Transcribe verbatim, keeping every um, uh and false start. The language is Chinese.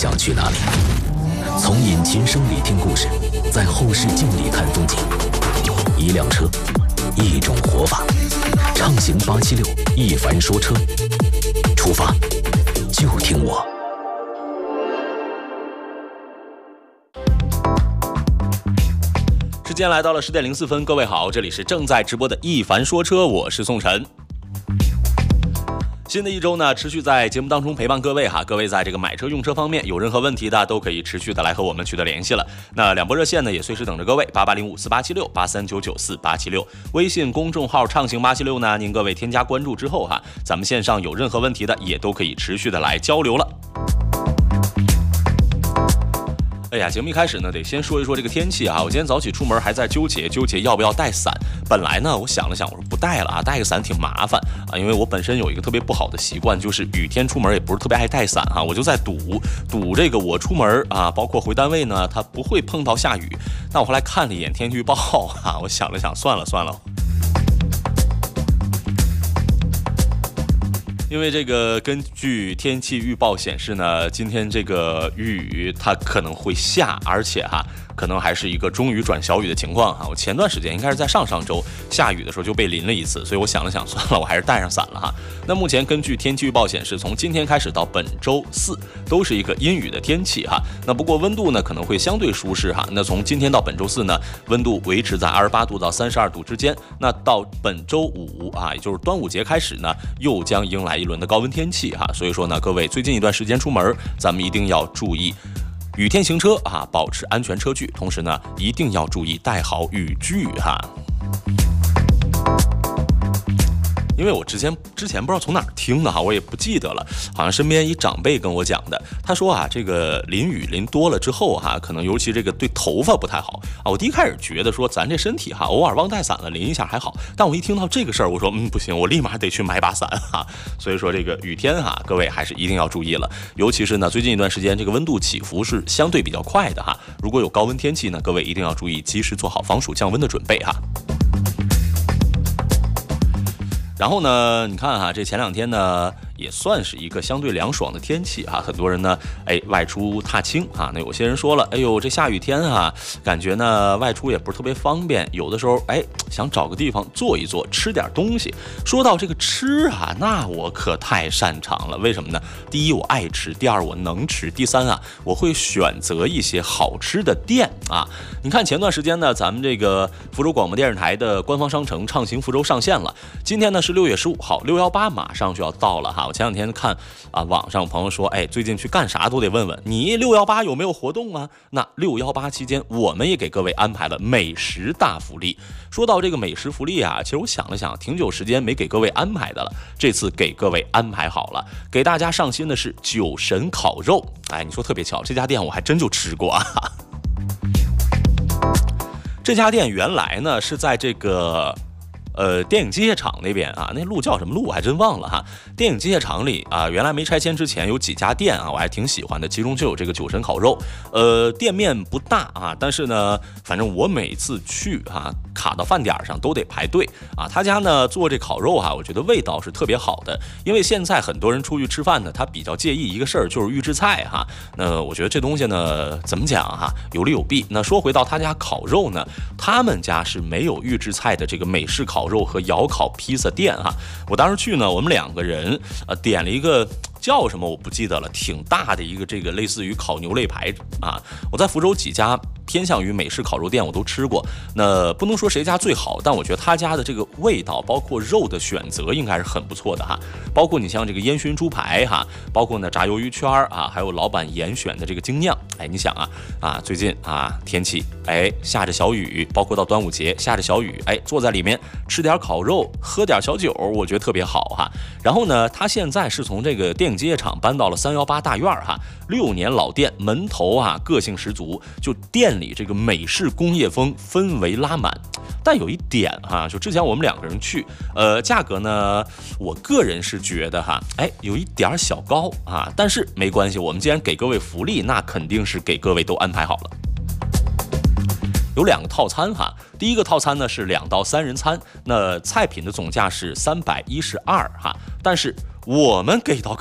想去哪里？从引擎声里听故事，在后视镜里看风景。一辆车，一种活法。畅行八七六，一凡说车，出发，就听我。 时间来到了十点零四分，各位好，这里是正在直播的一凡说车，我是宋晨。新的一周呢，持续在节目当中陪伴各位哈，各位在这个买车用车方面有任何问题的，都可以持续的来和我们取得联系了。那两拨热线呢，也随时等着各位，八八零五四八七六八三九九四八七六，微信公众号畅行八七六呢，您各位添加关注之后哈，咱们线上有任何问题的，也都可以持续的来交流了。哎呀，节目一开始呢，得先说一说这个天气啊。我今天早起出门还在纠结纠结要不要带伞。本来呢，我想了想，我说不带了啊，带个伞挺麻烦啊，因为我本身有一个特别不好的习惯，就是雨天出门也不是特别爱带伞哈、啊，我就在赌赌这个我出门啊，包括回单位呢，它不会碰到下雨。那我后来看了一眼天气预报啊，我想了想，算了算了。因为这个根据天气预报显示呢，今天这个雨它可能会下，而且哈可能还是一个中雨转小雨的情况哈。我前段时间应该是在上上周下雨的时候就被淋了一次，所以我想了想，算了，我还是带上伞了哈。那目前根据天气预报显示，从今天开始到本周四都是一个阴雨的天气哈。那不过温度呢可能会相对舒适哈。那从今天到本周四呢，温度维持在二十八度到三十二度之间。那到本周五啊，也就是端午节开始呢，又将迎来一轮的高温天气哈。所以说呢，各位最近一段时间出门，咱们一定要注意雨天行车啊，保持安全车距，同时呢，一定要注意带好雨具哈。因为我之前之前不知道从哪儿听的哈，我也不记得了，好像身边一长辈跟我讲的，他说啊，这个淋雨淋多了之后哈，可能尤其这个对头发不太好啊。我第一开始觉得说咱这身体哈，偶尔忘带伞了淋一下还好，但我一听到这个事儿，我说嗯不行，我立马得去买把伞哈。所以说这个雨天哈，各位还是一定要注意了，尤其是呢最近一段时间这个温度起伏是相对比较快的哈，如果有高温天气呢，各位一定要注意及时做好防暑降温的准备哈。然后呢，你看哈，这前两天呢也算是一个相对凉爽的天气哈，很多人呢，哎，外出踏青啊。那有些人说了，哎呦，这下雨天啊，感觉呢外出也不是特别方便，有的时候哎想找个地方坐一坐，吃点东西。说到这个吃啊，那我可太擅长了。为什么呢？第一，我爱吃；第二，我能吃；第三啊，我会选择一些好吃的店啊。你看前段时间呢，咱们这个福州广播电视台的官方商城畅行福州上线了。今天呢是六月十五号，六幺八马上就要到了哈。我前两天看啊，网上朋友说，哎，最近去干啥都得问问你六幺八有没有活动啊？那六幺八期间，我们也给各位安排了美食大福利。说到这个美食福利啊，其实我想了想，挺久时间没给各位安排的了，这次给各位安排好了，给大家上新的是酒神烤肉。哎，你说特别巧，这家店我还真就吃过啊。这家店原来呢是在这个。呃，电影机械厂那边啊，那路叫什么路我还真忘了哈。电影机械厂里啊，原来没拆迁之前有几家店啊，我还挺喜欢的，其中就有这个酒神烤肉。呃，店面不大啊，但是呢，反正我每次去啊，卡到饭点上都得排队啊。他家呢做这烤肉啊，我觉得味道是特别好的，因为现在很多人出去吃饭呢，他比较介意一个事儿，就是预制菜哈。那我觉得这东西呢，怎么讲哈，有利有弊。那说回到他家烤肉呢，他们家是没有预制菜的这个美式烤肉和窑烤披萨店哈。我当时去呢，我们两个人呃点了一个叫什么我不记得了，挺大的一个这个类似于烤牛肋排啊。我在福州几家偏向于美式烤肉店我都吃过，那不能说谁家最好，但我觉得他家的这个味道包括肉的选择应该是很不错的哈。包括你像这个烟熏猪排哈，包括呢炸鱿鱼圈啊，还有老板严选的这个精酿。哎，你想啊啊最近啊天气哎下着小雨，包括到端午节下着小雨，哎坐在里面吃点烤肉喝点小酒，我觉得特别好哈。然后呢他现在是从这个电影机械厂搬到了三幺八大院哈，六年老店，门头啊个性十足，就店里这个美式工业风氛围拉满。但有一点哈，就之前我们两个人去，呃，价格呢，我个人是觉得哈，哎，有一点小高啊，但是没关系，我们既然给各位福利，那肯定是给各位都安排好了。有两个套餐哈，第一个套餐呢是两到三人餐，那菜品的总价是三百一十二哈，但是我们给到